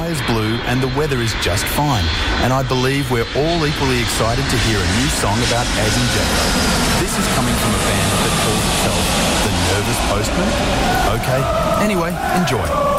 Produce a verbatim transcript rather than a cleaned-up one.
sky is blue and the weather is just fine. And I believe we're all equally excited to hear a new song about Az and Jayco. This is coming from a band that calls itself The Nervous Postman. Okay, anyway, enjoy.